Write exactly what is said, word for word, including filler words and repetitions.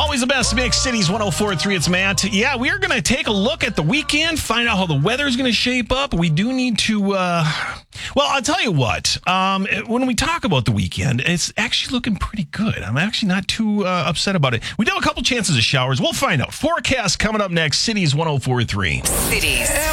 Always the best mix, Cities one oh four point three. It's Matt. Yeah, we are going to take a look at the weekend, find out how the weather is going to shape up. We do need to, uh, well, I'll tell you what. Um, when we talk about the weekend, it's actually looking pretty good. I'm actually not too uh, upset about it. We do have a couple chances of showers. We'll find out. Forecast coming up next, Cities one oh four point three. Cities.